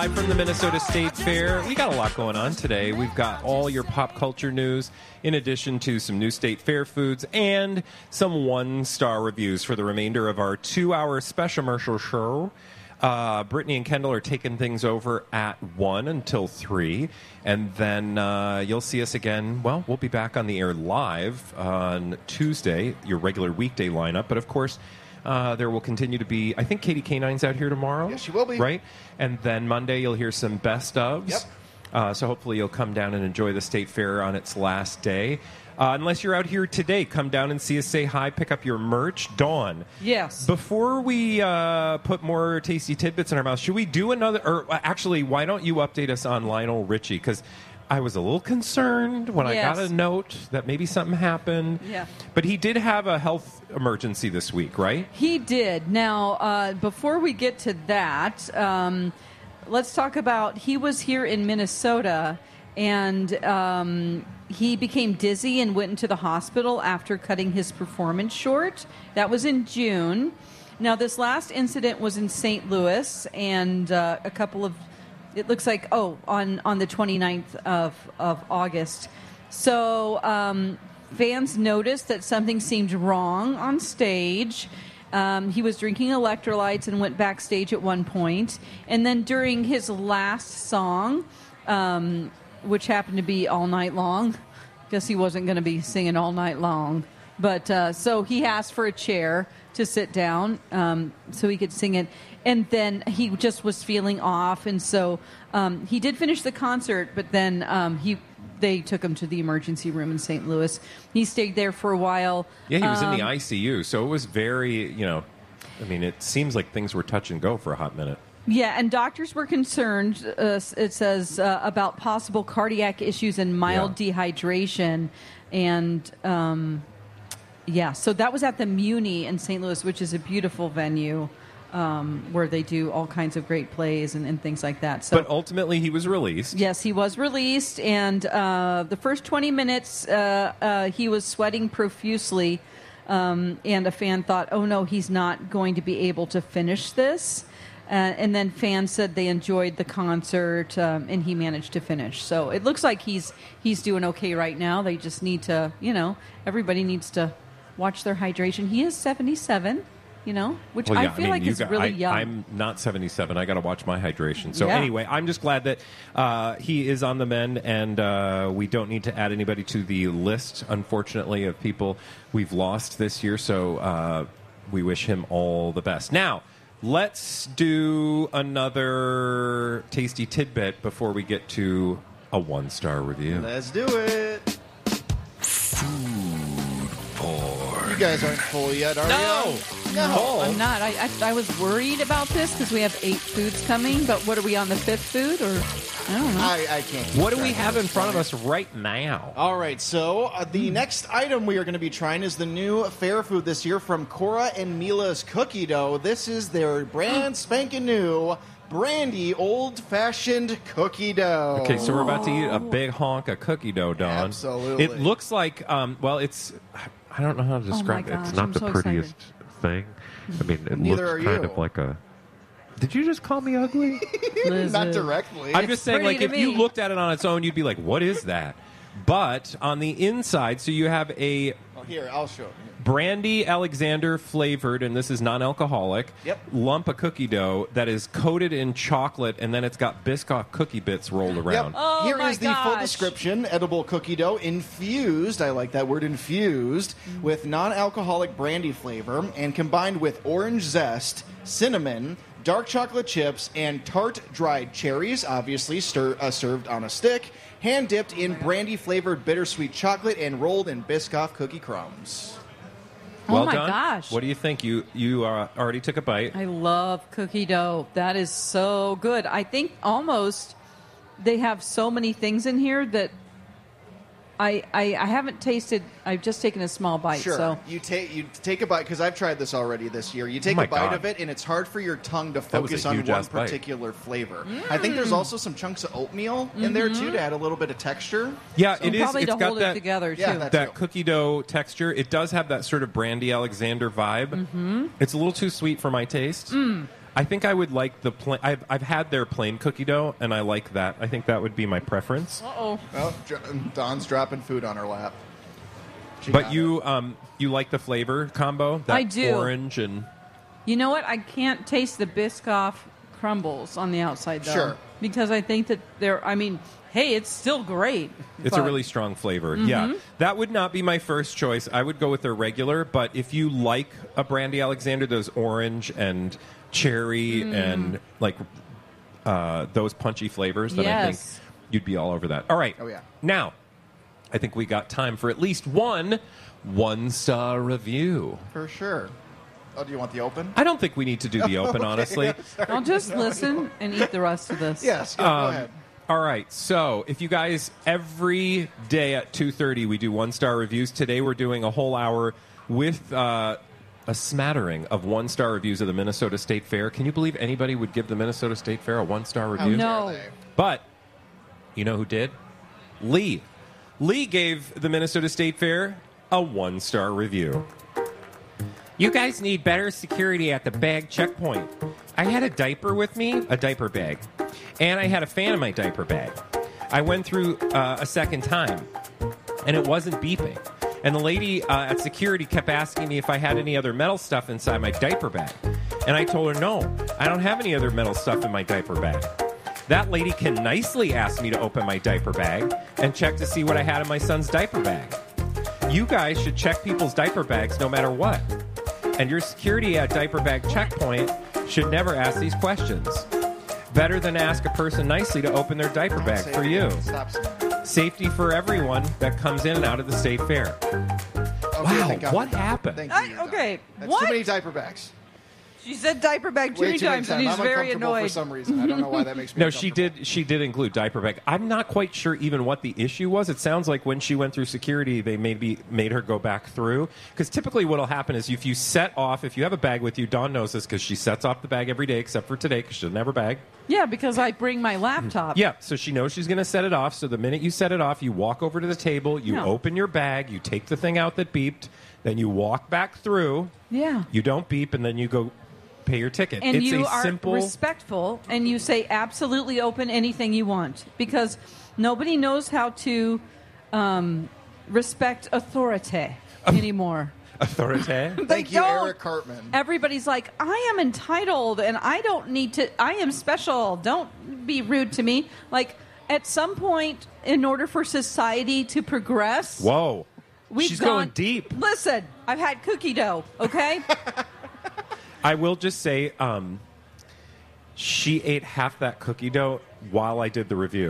Live from the Minnesota State Fair. We got a lot going on today. We've got all your pop culture news, in addition to some new State Fair foods and some one-star reviews for the remainder of our 2-hour special commercial show. Brittany and Kendall are taking things over at 1 until 3. And then you'll see us again. Well, we'll be back on the air live on Tuesday, your regular weekday lineup. But, of course, there will continue to be, I think Katie K9's out here tomorrow. Yes, she will be. Right? And then Monday you'll hear some best ofs. Yep. So hopefully you'll come down and enjoy the State Fair on its last day. Unless you're out here today, come down and see us, say hi, pick up your merch. Dawn. Yes. Before we put more tasty tidbits in our mouth, should we do another, or actually, why don't you update us on Lionel Richie? Because I was a little concerned when I got a note that maybe something happened. Yeah. But he did have a health emergency this week, right? He did. Now, before we get to that, let's talk about, he was here in Minnesota, and he became dizzy and went into the hospital after cutting his performance short. That was in June. Now, this last incident was in St. Louis, and a couple of, it looks like, on the 29th of August. So fans noticed that something seemed wrong on stage. He was drinking electrolytes and went backstage at one point. And then during his last song, which happened to be All Night Long, guess he wasn't going to be singing all night long. But so he asked for a chair to sit down so he could sing it. And then he just was feeling off. And so he did finish the concert, but then they took him to the emergency room in St. Louis. He stayed there for a while. Yeah, he was in the ICU, so it was very, it seems like things were touch and go for a hot minute. Yeah, and doctors were concerned, it says, about possible cardiac issues and mild dehydration. And, so that was at the Muni in St. Louis, which is a beautiful venue. Where they do all kinds of great plays and things like that. So, but ultimately, he was released. Yes, he was released, and the first 20 minutes, he was sweating profusely, and a fan thought, oh, no, he's not going to be able to finish this. And then fans said they enjoyed the concert, and he managed to finish. So it looks like he's doing okay right now. They just need to, everybody needs to watch their hydration. He is 77. Which I feel like is really young. I'm not 77. I got to watch my hydration. So anyway, I'm just glad that he is on the mend, and we don't need to add anybody to the list, unfortunately, of people we've lost this year. So we wish him all the best. Now, let's do another tasty tidbit before we get to a one-star review. Let's do it. You guys aren't full yet, are you? No, I'm not. I was worried about this because we have 8 foods coming, but what are we on the 5th food? Or I don't know. I can't. What do we have in front of us right now? All right, so the next item we are going to be trying is the new fair food this year from Cora and Mila's Cookie Dough. This is their brand spanking new brandy old-fashioned cookie dough. Okay, so we're about to eat a big honk of cookie dough, Dawn. Absolutely. It looks like, it's, I don't know how to describe it. It's not the prettiest thing. I mean, it looks kind of like a... Did you just call me ugly? Not directly. I'm just saying, like, if you looked at it on its own, you'd be like, what is that? But on the inside, so you have a... Oh, here, I'll show it. Brandy Alexander flavored, and this is non-alcoholic, lump of cookie dough that is coated in chocolate, and then it's got Biscoff cookie bits rolled around. Yep. Here is the full description. Edible cookie dough infused, I like that word, infused, with non-alcoholic brandy flavor and combined with orange zest, cinnamon, dark chocolate chips, and tart dried cherries, obviously served on a stick, hand-dipped in brandy-flavored bittersweet chocolate and rolled in Biscoff cookie crumbs. Well oh my done. Gosh! What do you think? You already took a bite. I love cookie dough. That is so good. I think almost they have so many things in here that I haven't tasted. I've just taken a small bite. Sure. So You take a bite, because I've tried this already this year. You take a bite of it, and it's hard for your tongue to focus on one particular flavor. I think there's also some chunks of oatmeal in there, too, to add a little bit of texture. Yeah, so it is. Probably It's to got hold that, it together, too. Yeah, that cookie dough texture. It does have that sort of Brandy Alexander vibe. It's a little too sweet for my taste. I think I would like the plain. I've had their plain cookie dough, and I like that. I think that would be my preference. Uh-oh. Well, Dawn's dropping food on her lap. But you like the flavor combo? That I do. Orange and... You know what? I can't taste the Biscoff crumbles on the outside, though. Sure. Because I think that hey, it's still great. It's a really strong flavor. Mm-hmm. Yeah. That would not be my first choice. I would go with their regular, but if you like a Brandy Alexander, those orange and cherry and like those punchy flavors, then I think you'd be all over that. All right. Oh, yeah. Now, I think we got time for at least one-star review. For sure. Oh, do you want the open? I don't think we need to do the open, honestly. I'll just listen and eat the rest of this. Yes, go ahead. All right, so if you guys, every day at 2:30 we do one-star reviews. Today we're doing a whole hour with a smattering of one-star reviews of the Minnesota State Fair. Can you believe anybody would give the Minnesota State Fair a one-star review? No. But you know who did? Lee. Lee gave the Minnesota State Fair a one-star review. You guys need better security at the bag checkpoint. I had a diaper with me, a diaper bag, and I had a fan in my diaper bag. I went through a second time, and it wasn't beeping. And the lady at security kept asking me if I had any other metal stuff inside my diaper bag. And I told her, no, I don't have any other metal stuff in my diaper bag. That lady can nicely ask me to open my diaper bag and check to see what I had in my son's diaper bag. You guys should check people's diaper bags no matter what. And your security at diaper bag checkpoint should never ask these questions. Better than ask a person nicely to open their diaper bag for you. Safety for everyone that comes in and out of the state fair. Wow, what happened? Thank you, Okay, That's what? too many diaper bags. She said diper bag too Way many too many times, and times. he's I'm very uncomfortable annoyed. for some reason. I don't know why that makes me No, uncomfortable. she did include diaper bag. I'm not quite sure even what the issue was. It sounds like when she went through security, they maybe made her go back through. Because typically what will happen is if you have a bag with you, Dawn knows this because she sets off the bag every day except for today because she doesn't have her bag. Yeah, because I bring my laptop. Yeah, so she knows she's going to set it off. So the minute you set it off, you walk over to the table, you open your bag, you take the thing out that beeped, then you walk back through. Yeah. You don't beep, and then you go pay your ticket. And it's you a are simple... respectful, and you say absolutely open anything you want, because nobody knows how to respect authority anymore. Authority? Thank you, don't. Eric Cartman. Everybody's like, I am entitled, and I don't need to. I am special. Don't be rude to me. Like, at some point, in order for society to progress, Whoa. we've She's gone going deep. Listen, I've had cookie dough, okay? I will just say, she ate half that cookie dough while I did the review.